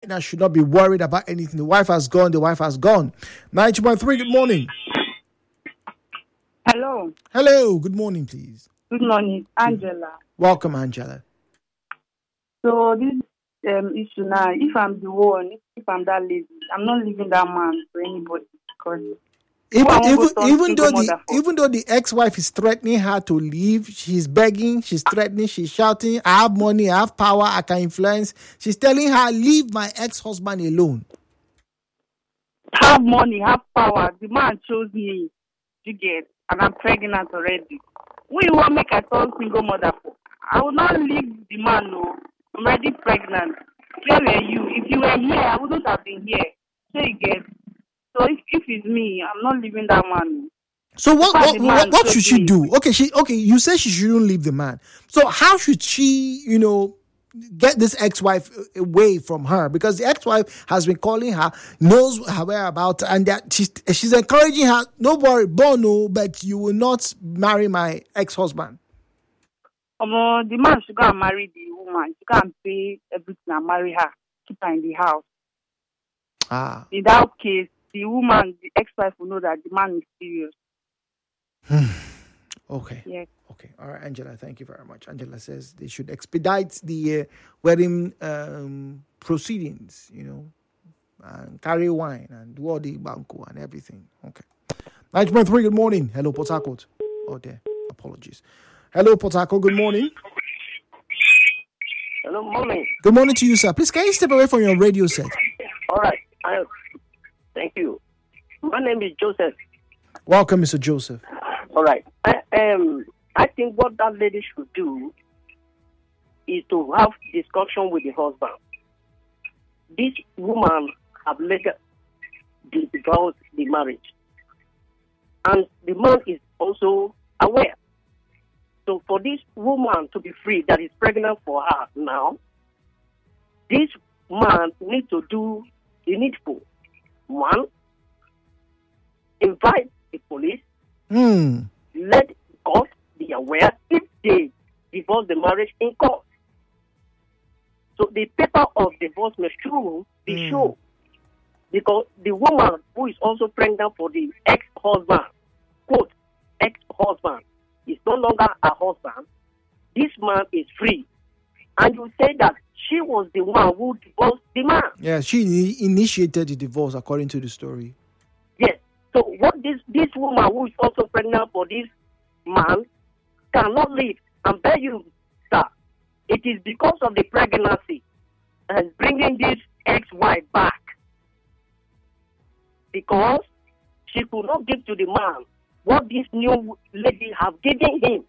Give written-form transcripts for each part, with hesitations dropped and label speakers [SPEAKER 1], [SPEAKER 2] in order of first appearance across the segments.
[SPEAKER 1] partner should not be worried about anything. The wife has gone. 90.3, good morning.
[SPEAKER 2] Hello.
[SPEAKER 1] Hello, good morning, please.
[SPEAKER 2] Good morning, Angela.
[SPEAKER 1] Welcome, Angela.
[SPEAKER 2] So this issue now, if I'm the one, if I'm that lady, I'm not leaving that man for anybody because
[SPEAKER 1] even though the ex-wife is threatening her to leave, she's begging, she's threatening, she's shouting, I have money, I have power, I can influence. She's telling her, leave my ex-husband alone.
[SPEAKER 2] Have money, have power. The man chose me to get, and I'm pregnant already. When you want to make a single mother for? I will not leave the man, no. I'm already pregnant. Where were you? If you were here, I wouldn't have been here. So you get. So if it's me, I'm not leaving that man.
[SPEAKER 1] So what should she do? Okay, you say she shouldn't leave the man. So how should she, get this ex-wife away from her? Because the ex-wife has been calling her, knows her whereabouts, and that she's encouraging her, don't worry, Bono, but you will not marry my ex-husband.
[SPEAKER 2] The man should go and marry the woman. She go and pay everything and marry her. Keep her in the house. In that case, the woman, the ex-wife will know that the man is serious.
[SPEAKER 1] Okay.
[SPEAKER 2] Yes.
[SPEAKER 1] Okay. All right, Angela, thank you very much. Angela says they should expedite the wedding proceedings, and carry wine and do all the banco and everything. Okay. 90.3, good morning. Hello, Port Harcourt. Oh, dear. Apologies. Hello, Port Harcourt. Good morning.
[SPEAKER 3] Hello, morning.
[SPEAKER 1] Good morning to you, sir. Please, can you step away from your radio set?
[SPEAKER 3] All right. Thank you. My name is Joseph.
[SPEAKER 1] Welcome, Mr. Joseph.
[SPEAKER 3] All right. I think what that lady should do is to have discussion with the husband. This woman have later divorced the marriage. And the man is also aware. So for this woman to be free, that is pregnant for her now, this man needs to do the needful. One, invite the police. Let God be aware if they divorce the marriage in court. So the paper of divorce must be shown. Because the woman who is also pregnant for the ex-husband, quote, ex-husband, is no longer a husband. This man is free. And you say that she was the one who divorced the man.
[SPEAKER 1] Yeah, she initiated the divorce according to the story.
[SPEAKER 3] Yes. So what this woman who is also pregnant for this man cannot leave. And tell you, sir, it is because of the pregnancy and bringing this ex-wife back. Because she could not give to the man what this new lady have given him.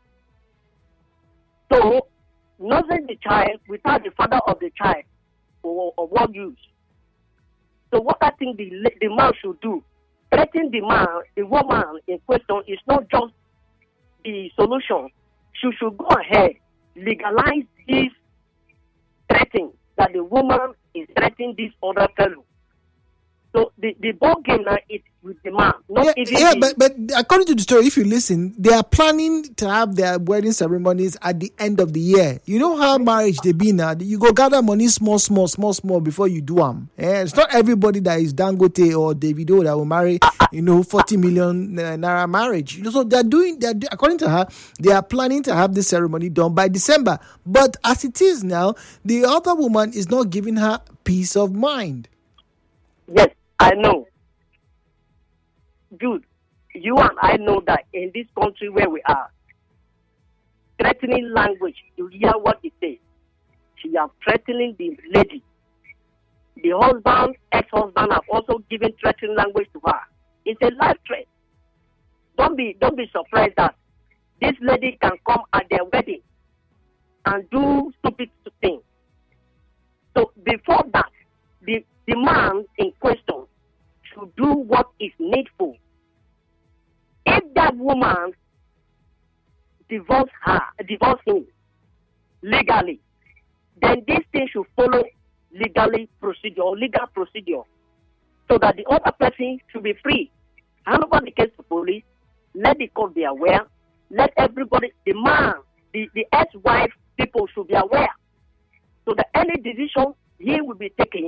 [SPEAKER 3] So, nursing the child without the father of the child, or what use? So what I think the man should do, threaten the woman in question is not just the solution. She should go ahead, legalize this threatening that the woman is threatening this other fellow. So the ball game now is with the man.
[SPEAKER 1] But according to the story, if you listen, they are planning to have their wedding ceremonies at the end of the year. You know how marriage they be now. You go gather money small before you do them. It's not everybody that is Dangote or Davido that will marry, 40 million naira marriage. So they're according to her, they are planning to have this ceremony done by December. But as it is now, the other woman is not giving her peace of mind.
[SPEAKER 3] Yes, I know. Dude, you and I know that in this country where we are, threatening language, you hear what it says. She is threatening the lady. The husband, ex-husband have also given threatening language to her. It's a life threat. Don't be surprised that this lady can come at their wedding and do stupid things. So before that, the man in question should do what is needful. If that woman divorce him legally, then this thing should follow legal procedure, so that the other person should be free. Hand over the case to police, let the court be aware, let everybody, the man, the ex-wife people should be aware, so that any decision he will be taking